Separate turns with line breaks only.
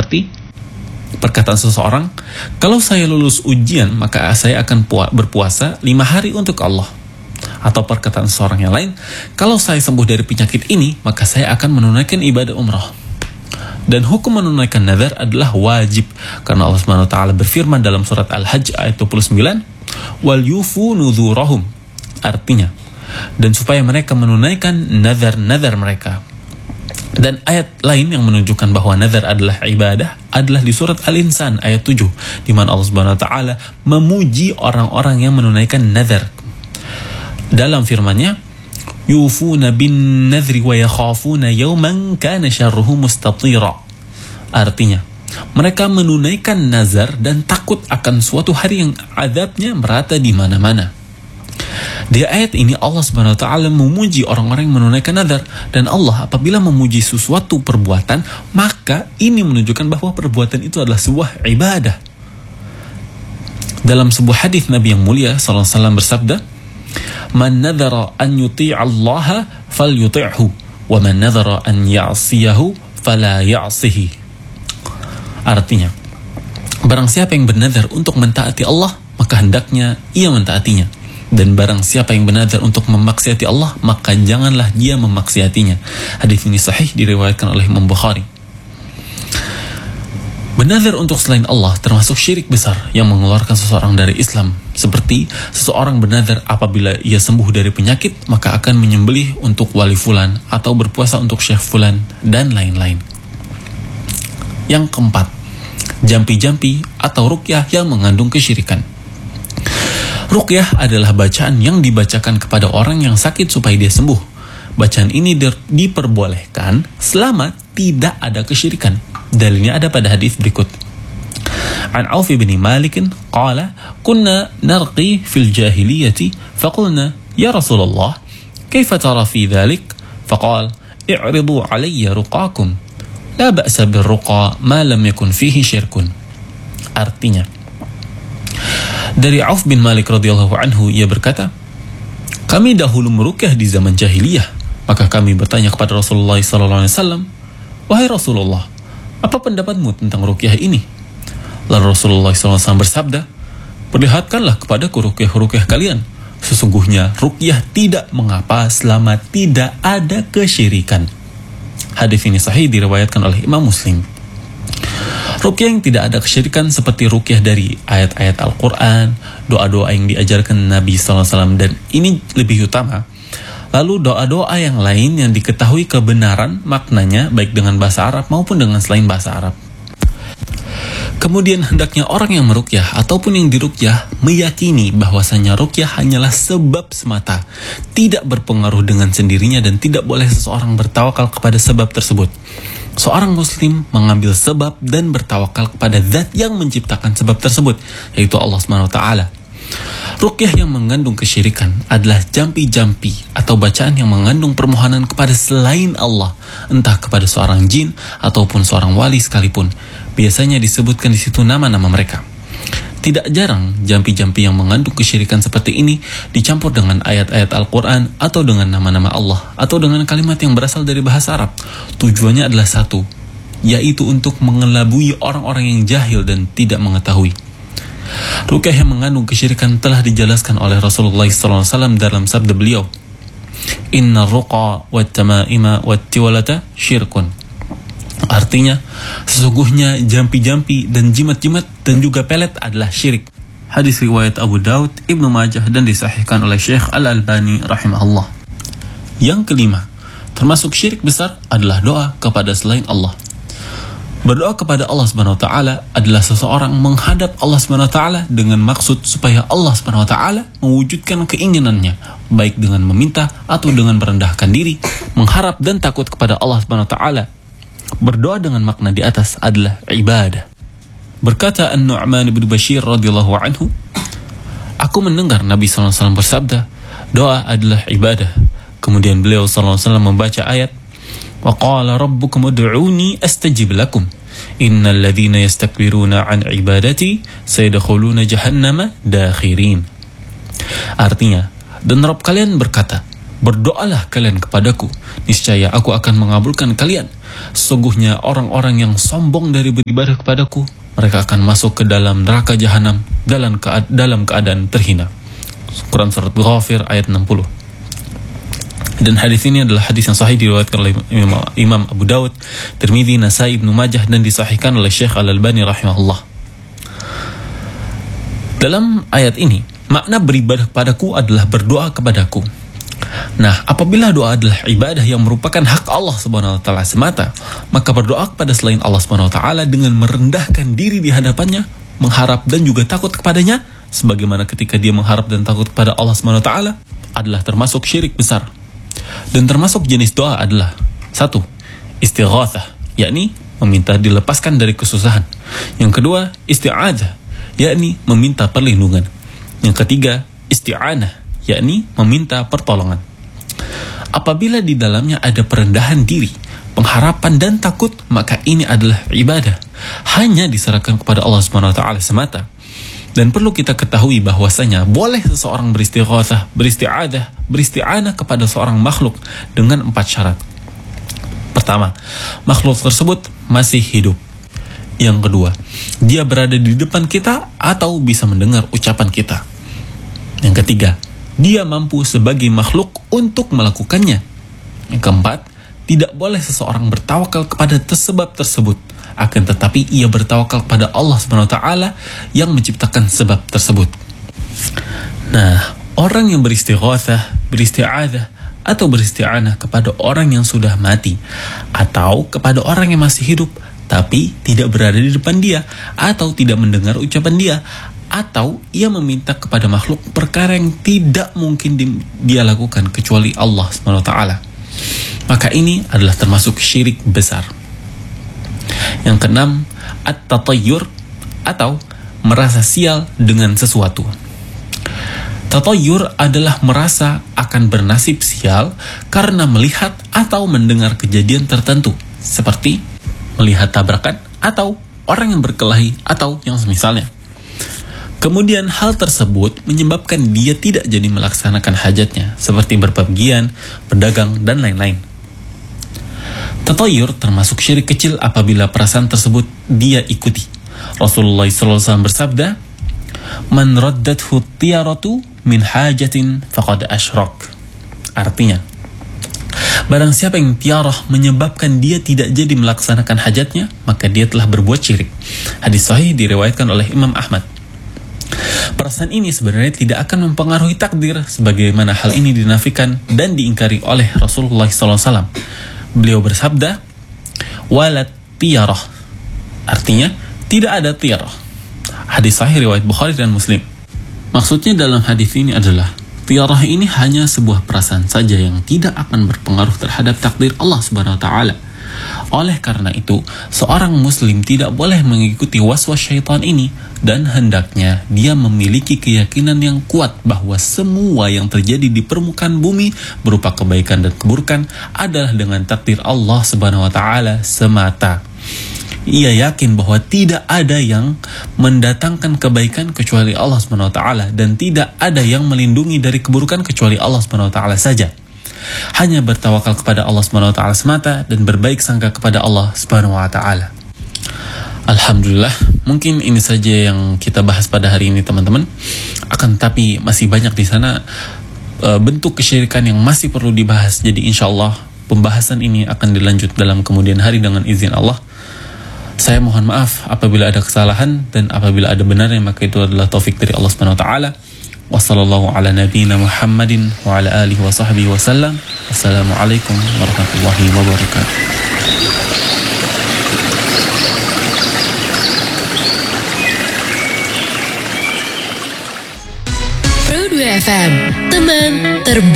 seperti perkataan seseorang, kalau saya lulus ujian maka saya akan berpuasa 5 hari untuk Allah. Atau perkataan seseorang yang lain, kalau saya sembuh dari penyakit ini maka saya akan menunaikan ibadah umrah. Dan hukum menunaikan nazar adalah wajib karena Allah SWT berfirman dalam surat Al-Hajj ayat 29, wal yufu nuzurahum, artinya dan supaya mereka menunaikan nazar-nazar mereka. Dan ayat lain yang menunjukkan bahwa nazar adalah ibadah adalah di surat Al-Insan ayat 7, di mana Allah Subhanahu wa taala memuji orang-orang yang menunaikan nazar. Dalam firman-Nya, yufuna bin nadhri wa yakhafuna yawman kana syarruhu mustatira. Artinya, mereka menunaikan nazar dan takut akan suatu hari yang azabnya merata di mana-mana. Di ayat ini Allah Subhanahu wa taala memuji orang-orang yang menunaikan nazar, dan Allah apabila memuji sesuatu perbuatan, maka ini menunjukkan bahwa perbuatan itu adalah sebuah ibadah. Dalam sebuah hadis Nabi yang mulia sallallahu alaihi wasallam bersabda, "Man nadhara an yuti'a Allah falyuti'hu, wa man nadhara an ya'siyahu fala ya'sihi." Artinya, barang siapa yang bernazar untuk mentaati Allah, maka hendaknya ia mentaatinya. Dan barang siapa yang bernazar untuk memaksiati Allah, maka janganlah dia memaksiatinya. Hadis ini sahih diriwayatkan oleh Imam Bukhari. Bernazar untuk selain Allah termasuk syirik besar yang mengeluarkan seseorang dari Islam. Seperti seseorang bernazar apabila ia sembuh dari penyakit, maka akan menyembelih untuk wali fulan atau berpuasa untuk syekh fulan dan lain-lain. Yang keempat, jampi-jampi atau ruqyah yang mengandung kesyirikan. Ruqyah adalah bacaan yang dibacakan kepada orang yang sakit supaya dia sembuh. Bacaan ini diperbolehkan selama tidak ada kesyirikan. Dalilnya ada pada hadis berikut. An Auf bin Malik qala kunna narqi fil jahiliyati faqulna ya Rasulullah kaifa tara fi dhalik faqala i'ridu alayya ruqakum la ba'sa bir ruqa ma lam yakun fihi syirkun. Artinya, dari Auf bin Malik radhiyallahu anhu, ia berkata, kami dahulu meruqyah di zaman jahiliyah, maka kami bertanya kepada Rasulullah sallallahu alaihi wasallam, wahai Rasulullah, apa pendapatmu tentang ruqyah ini? Lalu Rasulullah sallallahu alaihi wasallam bersabda, perlihatkanlah kepadaku ruqyah kalian. Sesungguhnya ruqyah tidak mengapa selama tidak ada kesyirikan. Hadis ini sahih diriwayatkan oleh Imam Muslim. Ruqyah yang tidak ada kesyirikan seperti ruqyah dari ayat-ayat Al-Quran, doa-doa yang diajarkan Nabi SAW, dan ini lebih utama. Lalu doa-doa yang lain yang diketahui kebenaran maknanya baik dengan bahasa Arab maupun dengan selain bahasa Arab. Kemudian hendaknya orang yang meruqyah ataupun yang diruqyah meyakini bahwasanya ruqyah hanyalah sebab semata, tidak berpengaruh dengan sendirinya, dan tidak boleh seseorang bertawakal kepada sebab tersebut. Seorang muslim mengambil sebab dan bertawakal kepada zat yang menciptakan sebab tersebut, yaitu Allah SWT. Ruqyah yang mengandung kesyirikan adalah jampi-jampi atau bacaan yang mengandung permohonan kepada selain Allah, entah kepada seorang jin ataupun seorang wali sekalipun. Biasanya disebutkan di situ nama-nama mereka. Tidak jarang jampi-jampi yang mengandung kesyirikan seperti ini dicampur dengan ayat-ayat Al-Quran atau dengan nama-nama Allah atau dengan kalimat yang berasal dari bahasa Arab. Tujuannya adalah satu, yaitu untuk mengelabui orang-orang yang jahil dan tidak mengetahui. Ruqyah yang mengandung kesyirikan telah dijelaskan oleh Rasulullah SAW dalam sabda beliau, Inna ruqa wat tamaima wat tiwalata syirkun. Artinya, sesungguhnya jampi-jampi dan jimat-jimat dan juga pelet adalah syirik. Hadis riwayat Abu Daud, Ibnu Majah, dan disahihkan oleh Syekh Al-Albani rahimahullah. Yang kelima, termasuk syirik besar adalah doa kepada selain Allah. Berdoa kepada Allah Subhanahu wa taala adalah seseorang menghadap Allah Subhanahu wa taala dengan maksud supaya Allah Subhanahu wa taala mewujudkan keinginannya, baik dengan meminta atau dengan merendahkan diri, mengharap dan takut kepada Allah Subhanahu wa taala. Berdoa dengan makna di atas adalah ibadah. Berkata An-Nu'man bin Bashir radhiyallahu anhu, aku mendengar Nabi SAW bersabda, doa adalah ibadah. Kemudian beliau SAW membaca ayat, wa qala rabbukum ud'uni astajib lakum innal ladzina yastakbiruna an ibadati sayadkhuluna jahannama dakhirin. Artinya, dan Rabb kalian berkata, Berdoalah kalian kepadaku, niscaya aku akan mengabulkan kalian. Sesungguhnya orang-orang yang sombong dari beribadah kepadaku, mereka akan masuk ke dalam neraka jahanam dalam keadaan terhina. Quran Surat Ghafir ayat 60. Dan hadis ini adalah hadis yang sahih diriwayatkan oleh Imam Abu Dawud, Tirmidzi, Nasai, Ibnu Majah, dan disahihkan oleh Syekh Al-Albani rahimahullah. Dalam ayat ini, makna beribadah kepadaku adalah berdoa kepadaku. Nah, apabila doa adalah ibadah yang merupakan hak Allah Subhanahu wa taala semata, maka berdoa kepada selain Allah Subhanahu wa taala dengan merendahkan diri di hadapannya, mengharap dan juga takut kepadanya, sebagaimana ketika dia mengharap dan takut kepada Allah Subhanahu wa taala, adalah termasuk syirik besar. Dan termasuk jenis doa adalah 1. Istighatsah, yakni meminta dilepaskan dari kesusahan. Yang kedua, isti'adzah, yakni meminta perlindungan. Yang ketiga, isti'anah, yakni meminta pertolongan. Apabila di dalamnya ada perendahan diri, pengharapan dan takut, maka ini adalah ibadah. Hanya diserahkan kepada Allah Subhanahu wa taala semata. Dan perlu kita ketahui bahwasanya boleh seseorang beristighatsah, beristi'adzah, beristi'anah kepada seorang makhluk dengan 4 syarat. Pertama, makhluk tersebut masih hidup. Yang kedua, dia berada di depan kita atau bisa mendengar ucapan kita. Yang ketiga, dia mampu sebagai makhluk untuk melakukannya. Yang keempat, tidak boleh seseorang bertawakal kepada sebab tersebut, akan tetapi ia bertawakal kepada Allah Subhanahu wa taala yang menciptakan sebab tersebut. Nah, orang yang beristighatsah, beristi'adzah atau beristi'anah kepada orang yang sudah mati atau kepada orang yang masih hidup tapi tidak berada di depan dia atau tidak mendengar ucapan dia, atau ia meminta kepada makhluk perkara yang tidak mungkin dia lakukan kecuali Allah Subhanahu wa taala, maka ini adalah termasuk syirik besar. Yang keenam, at-tatayyur atau merasa sial dengan sesuatu. Tatayyur adalah merasa akan bernasib sial karena melihat atau mendengar kejadian tertentu, seperti melihat tabrakan atau orang yang berkelahi atau yang semisalnya. Kemudian hal tersebut menyebabkan dia tidak jadi melaksanakan hajatnya, seperti berpergian, berdagang, dan lain-lain. Tatayyur termasuk syirik kecil apabila perasaan tersebut dia ikuti. Rasulullah SAW bersabda, "Man raddathu tiyaratu min hajatin faqad asyrak." Artinya, barang siapa yang tiarah menyebabkan dia tidak jadi melaksanakan hajatnya, maka dia telah berbuat syirik. Hadis sahih diriwayatkan oleh Imam Ahmad. Perasaan ini sebenarnya tidak akan mempengaruhi takdir, sebagaimana hal ini dinafikan dan diingkari oleh Rasulullah SAW. Beliau bersabda, "Walat tiyarah." Artinya, tidak ada tiyarah. Hadis sahih riwayat Bukhari dan Muslim. Maksudnya dalam hadis ini adalah, tiyarah ini hanya sebuah perasaan saja yang tidak akan berpengaruh terhadap takdir Allah Subhanahu wa taala. Oleh karena itu, seorang muslim tidak boleh mengikuti waswas syaitan ini, dan hendaknya dia memiliki keyakinan yang kuat bahwa semua yang terjadi di permukaan bumi berupa kebaikan dan keburukan adalah dengan takdir Allah Subhanahu wa taala semata. Ia yakin bahwa tidak ada yang mendatangkan kebaikan kecuali Allah Subhanahu wa taala, dan tidak ada yang melindungi dari keburukan kecuali Allah Subhanahu wa taala saja. Hanya bertawakal kepada Allah Subhanahu wa taala semata dan berbaik sangka kepada Allah Subhanahu wa taala. Alhamdulillah, mungkin ini saja yang kita bahas pada hari ini, teman-teman. Akan tapi masih banyak di sana bentuk kesyirikan yang masih perlu dibahas. Jadi insyaallah pembahasan ini akan dilanjut dalam kemudian hari dengan izin Allah. Saya mohon maaf apabila ada kesalahan, dan apabila ada benarnya maka itu adalah taufik dari Allah Subhanahu wa taala. Wassallallahu ala nabiyyina Muhammadin wa ala alihi wa sahbihi wasallam. Wassalamualaikum warahmatullahi wabarakatuh.
Pro 2 FM, teman terbaik.